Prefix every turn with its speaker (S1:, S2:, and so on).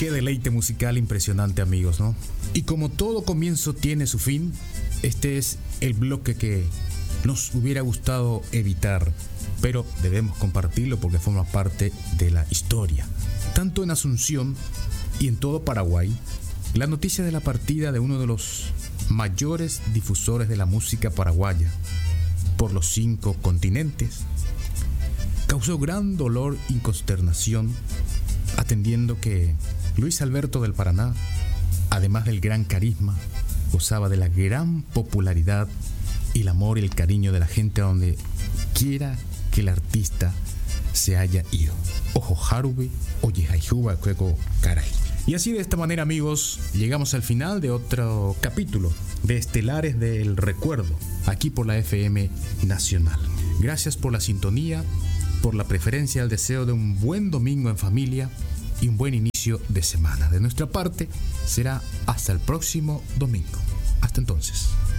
S1: Qué deleite musical impresionante, amigos, ¿no? Y como todo comienzo tiene su fin, este es el bloque que nos hubiera gustado evitar, pero debemos compartirlo porque forma parte de la historia. Tanto en Asunción y en todo Paraguay, la noticia de la partida de uno de los mayores difusores de la música paraguaya por los 5 continentes causó gran dolor y consternación, atendiendo que Luis Alberto del Paraná, además del gran carisma, gozaba de la gran popularidad y el amor y el cariño de la gente a donde quiera que el artista se haya ido. Ojo Harubi, oye Jaijuba, Cueco, caray. Y así de esta manera, amigos, llegamos al final de otro capítulo de Estelares del Recuerdo, aquí por la FM Nacional. Gracias por la sintonía, por la preferencia, el deseo de un buen domingo en familia y un buen inicio de semana. De nuestra parte, será hasta el próximo domingo. Hasta entonces.